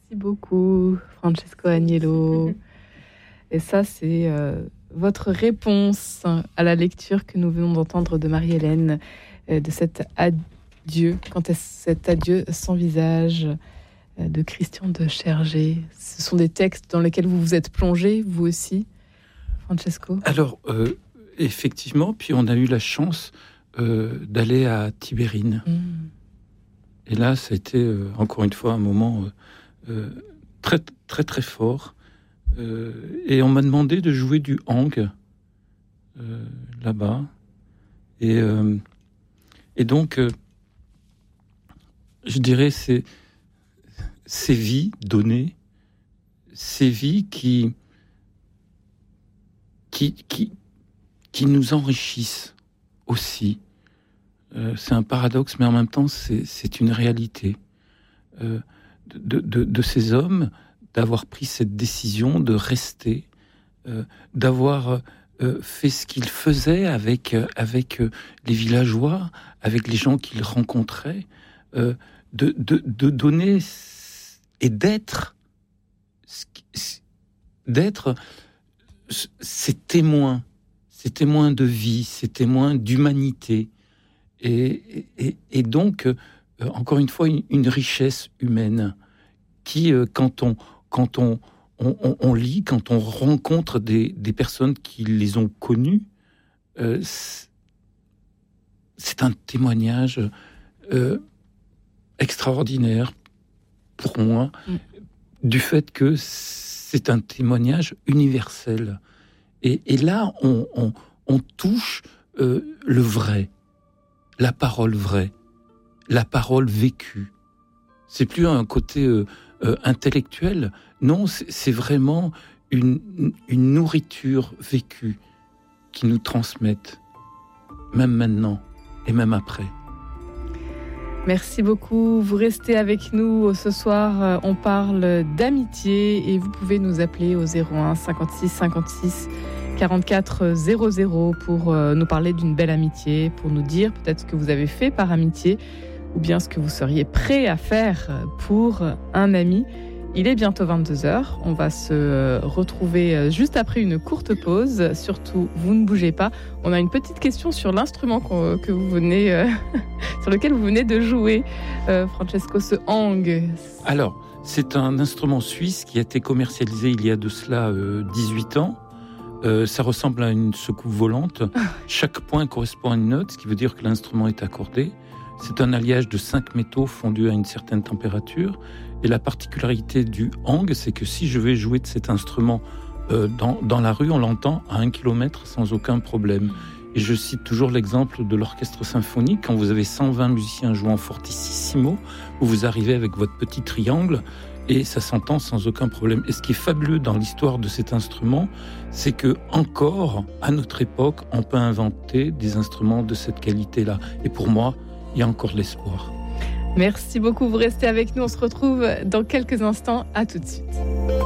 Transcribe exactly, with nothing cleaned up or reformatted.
Merci beaucoup, Francesco Agnello. Et ça, c'est euh, votre réponse à la lecture que nous venons d'entendre de Marie-Hélène, euh, de cet adieu, quand est cet adieu sans visage euh, de Christian de Chergé. Ce sont des textes dans lesquels vous vous êtes plongé, vous aussi, Francesco ? Alors, euh, effectivement, puis on a eu la chance euh, d'aller à Tibérine. Mmh. Et là, ça a été, euh, encore une fois, un moment euh, euh, très, très, très fort. Euh, et on m'a demandé de jouer du hang euh, là-bas. Et, euh, et donc, euh, je dirais, c'est ces vies données, ces vies qui, qui, qui, qui nous enrichissent aussi. Euh, c'est un paradoxe, mais en même temps, c'est, c'est une réalité. Euh, de, de, de ces hommes, d'avoir pris cette décision de rester, euh, d'avoir euh, fait ce qu'ils faisaient avec, euh, avec euh, les villageois, avec les gens qu'ils rencontraient, euh, de, de, de donner et d'être, d'être ces témoins, ces témoins de vie, ces témoins d'humanité. Et, et, et donc, euh, encore une fois, une, une richesse humaine qui, euh, quand on, quand on, on, on, on lit, quand on rencontre des, des personnes qui les ont connues, euh, c'est, c'est un témoignage euh, extraordinaire pour moi, mm. du fait que c'est un témoignage universel. Et, et là, on, on, on touche euh, le vrai. La parole vraie, la parole vécue. C'est plus un côté euh, euh, intellectuel, non, c'est, c'est vraiment une, une nourriture vécue qui nous transmettent, même maintenant et même après. Merci beaucoup. Vous restez avec nous ce soir. On parle d'amitié et vous pouvez nous appeler au zéro un cinquante-six cinquante-six quarante-quatre zéro zéro pour nous parler d'une belle amitié, pour nous dire peut-être ce que vous avez fait par amitié ou bien ce que vous seriez prêt à faire pour un ami. Il est bientôt vingt-deux heures. On va se retrouver juste après une courte pause. Surtout, vous ne bougez pas. On a une petite question sur l'instrument que vous venez, euh, sur lequel vous venez de jouer, euh, Francesco, ce hang. Alors, c'est un instrument suisse qui a été commercialisé il y a de cela euh, dix-huit ans. Euh, ça ressemble à une soucoupe volante. Chaque point correspond à une note, ce qui veut dire que l'instrument est accordé. C'est un alliage de cinq métaux fondus à une certaine température. Et la particularité du hang, c'est que si je vais jouer de cet instrument euh, dans, dans la rue, on l'entend à un kilomètre sans aucun problème. Et je cite toujours l'exemple de l'orchestre symphonique. Quand vous avez cent vingt musiciens jouant fortissimo, où vous arrivez avec votre petit triangle, et ça s'entend sans aucun problème. Et ce qui est fabuleux dans l'histoire de cet instrument, c'est que encore, à notre époque, on peut inventer des instruments de cette qualité-là. Et pour moi, il y a encore de l'espoir. Merci beaucoup, vous restez avec nous. On se retrouve dans quelques instants. À tout de suite.